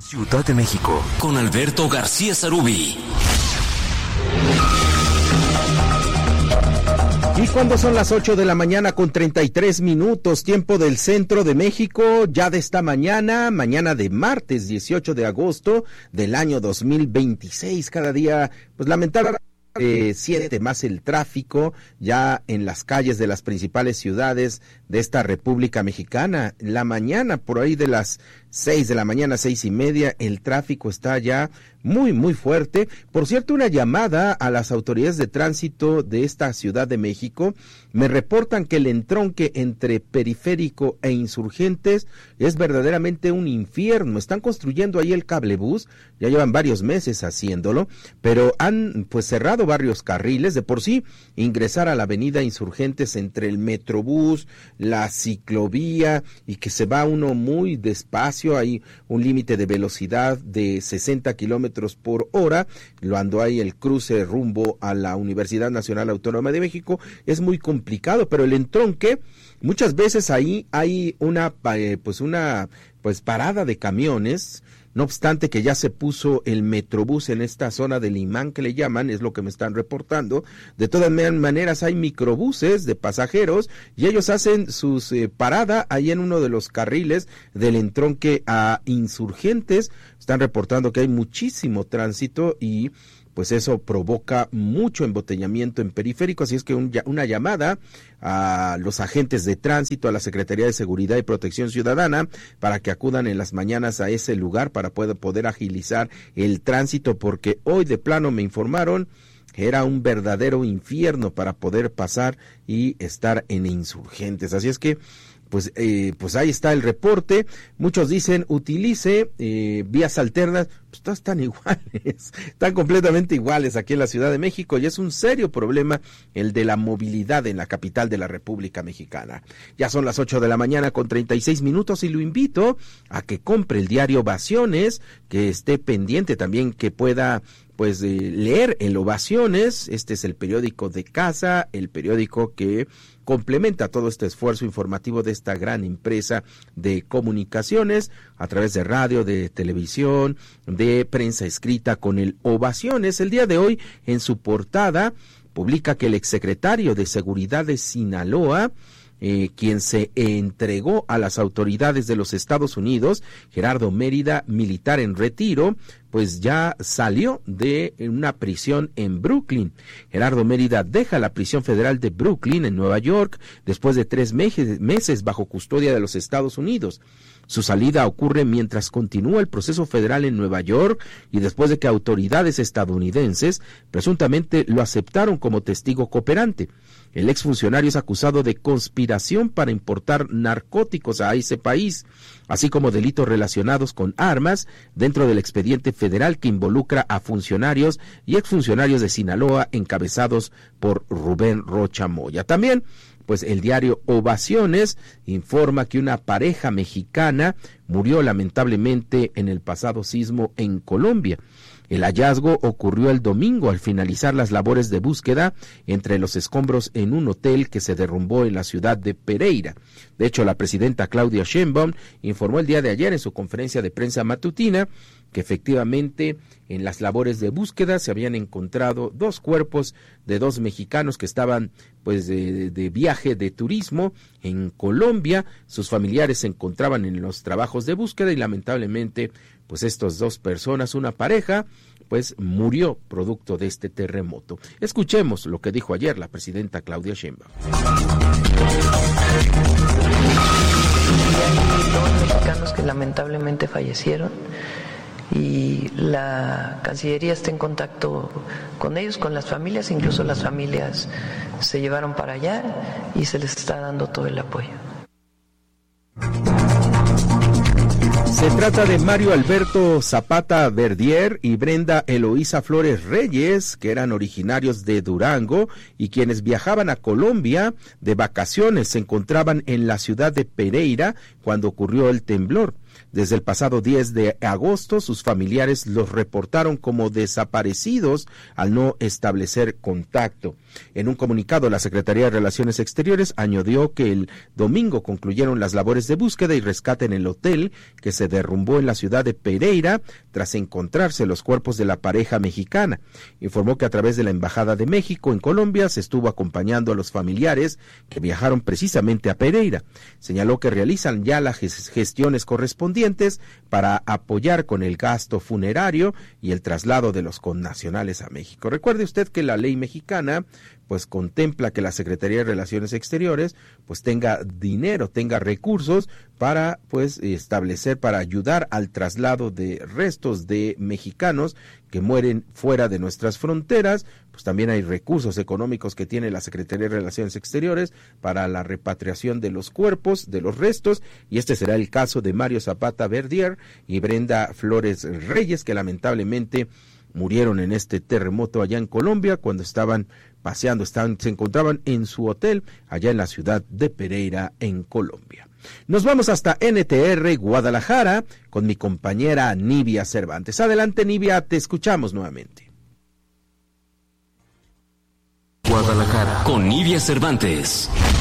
Ciudad de México, con Alberto García Sarubí. Y cuando son las 8 de la mañana con 33 minutos, tiempo del centro de México, ya de esta mañana de martes 18 de agosto del año 2026, cada día, pues lamentablemente, siente más el tráfico ya en las calles de las principales ciudades de esta República Mexicana. La mañana, por ahí de las 6 de la mañana, 6:30, el tráfico está ya muy fuerte. Por cierto, una llamada a las autoridades de tránsito de esta Ciudad de México. Me reportan que el entronque entre Periférico e Insurgentes es verdaderamente un infierno. Están construyendo ahí el cablebús, ya llevan varios meses haciéndolo, pero han pues cerrado varios carriles. De por sí, ingresar a la avenida Insurgentes entre el Metrobús, la ciclovía, y que se va uno muy despacio, hay un límite de velocidad de 60 kilómetros por hora, cuando hay el cruce rumbo a la Universidad Nacional Autónoma de México, es muy complicado, pero el entronque, muchas veces ahí hay una parada de camiones. No obstante que ya se puso el Metrobús en esta zona del imán que le llaman, es lo que me están reportando. De todas maneras hay microbuses de pasajeros y ellos hacen sus parada ahí en uno de los carriles del entronque a Insurgentes. Están reportando que hay muchísimo tránsito y pues eso provoca mucho embotellamiento en Periférico, así es que una llamada a los agentes de tránsito, a la Secretaría de Seguridad y Protección Ciudadana, para que acudan en las mañanas a ese lugar para poder agilizar el tránsito, porque hoy de plano me informaron que era un verdadero infierno para poder pasar y estar en Insurgentes, así es que pues ahí está el reporte. Muchos dicen utilice vías alternas, pues todas están iguales, están completamente iguales aquí en la Ciudad de México y es un serio problema el de la movilidad en la capital de la República Mexicana. Ya son las 8 de la mañana con 36 minutos y lo invito a que compre el diario Ovaciones, que esté pendiente también, que pueda leer el Ovaciones. Este es el periódico de casa, el periódico que complementa todo este esfuerzo informativo de esta gran empresa de comunicaciones a través de radio, de televisión, de prensa escrita con el Ovaciones. El día de hoy, en su portada, publica que el exsecretario de Seguridad de Sinaloa, quien se entregó a las autoridades de los Estados Unidos, Gerardo Mérida, militar en retiro, pues ya salió de una prisión en Brooklyn. Gerardo Mérida deja la prisión federal de Brooklyn en Nueva York después de 3 meses bajo custodia de los Estados Unidos. Su salida ocurre mientras continúa el proceso federal en Nueva York y después de que autoridades estadounidenses presuntamente lo aceptaron como testigo cooperante. El exfuncionario es acusado de conspiración para importar narcóticos a ese país, así como delitos relacionados con armas dentro del expediente federal que involucra a funcionarios y exfuncionarios de Sinaloa encabezados por Rubén Rocha Moya. También, pues el diario Ovaciones informa que una pareja mexicana murió lamentablemente en el pasado sismo en Colombia. El hallazgo ocurrió el domingo al finalizar las labores de búsqueda entre los escombros en un hotel que se derrumbó en la ciudad de Pereira. De hecho, la presidenta Claudia Sheinbaum informó el día de ayer en su conferencia de prensa matutina que efectivamente en las labores de búsqueda se habían encontrado 2 cuerpos de 2 mexicanos que estaban pues de viaje de turismo en Colombia. Sus familiares se encontraban en los trabajos de búsqueda y lamentablemente pues estas 2 personas, una pareja, pues murió producto de este terremoto. Escuchemos lo que dijo ayer la presidenta Claudia Sheinbaum. Hay 2 mexicanos que lamentablemente fallecieron y la Cancillería está en contacto con ellos, con las familias, incluso las familias se llevaron para allá y se les está dando todo el apoyo. Se trata de Mario Alberto Zapata Verdier y Brenda Eloísa Flores Reyes, que eran originarios de Durango y quienes viajaban a Colombia de vacaciones. Se encontraban en la ciudad de Pereira cuando ocurrió el temblor. Desde el pasado 10 de agosto, sus familiares los reportaron como desaparecidos al no establecer contacto. En un comunicado, la Secretaría de Relaciones Exteriores añadió que el domingo concluyeron las labores de búsqueda y rescate en el hotel que se derrumbó en la ciudad de Pereira tras encontrarse los cuerpos de la pareja mexicana. Informó que a través de la Embajada de México en Colombia se estuvo acompañando a los familiares que viajaron precisamente a Pereira. Señaló que realizan ya las gestiones correspondientes para apoyar con el gasto funerario y el traslado de los connacionales a México. Recuerde usted que la ley mexicana pues contempla que la Secretaría de Relaciones Exteriores pues tenga dinero, tenga recursos para pues establecer, para ayudar al traslado de restos de mexicanos que mueren fuera de nuestras fronteras. Pues también hay recursos económicos que tiene la Secretaría de Relaciones Exteriores para la repatriación de los cuerpos, de los restos, y este será el caso de Mario Zapata Verdier y Brenda Flores Reyes, que lamentablemente murieron en este terremoto allá en Colombia cuando estaban paseando, se encontraban en su hotel allá en la ciudad de Pereira, en Colombia. Nos vamos hasta NTR Guadalajara con mi compañera Nivia Cervantes. Adelante, Nivia, te escuchamos nuevamente. Guadalajara con Nivia Cervantes.